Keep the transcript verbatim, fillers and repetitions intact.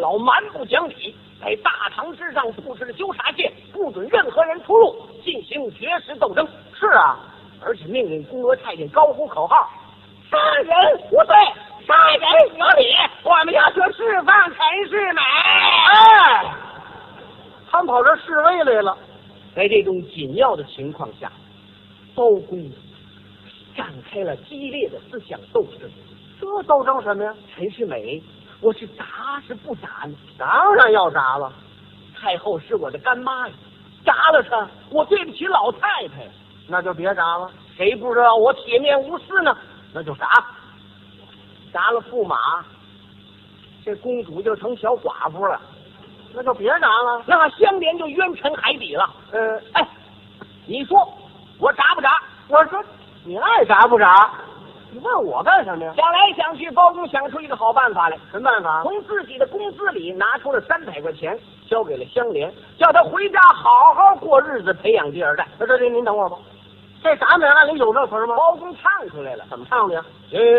老蛮不讲理，在大堂之上布置了纠察线，不准任何人出入，进行绝食斗争。 是啊， 而且命令宫娥太监高呼口号：杀人无罪，杀人有理，我们要求释放陈世美。 哎，他们跑这示威来了。 在这种紧要的情况下，包公展开了激烈的思想斗争。 这斗争什么呀？ 陈世美，我是铡是不铡呢？ 当然要铡了。 太后是我的干妈呀，铡了她，我对不起老太太。 那就别铡了。 谁不知道我铁面无私呢？那就铡，铡了驸马，这公主就成小寡妇了。 那就别铡了， 那香莲就冤沉海底了。 呃， 哎，你说我铡不铡？ 我说你爱铡不铡？你问我干什么呀？ 想来想去，包公想出一个好办法来。 什么办法？ 从自己的工资里拿出了三百块钱，交给了香莲，叫他回家好好过日子，培养第二代。 这这您等会儿吧，这咱们案里有这词吗？ 包公唱出来了， 怎么唱的呀？ 呃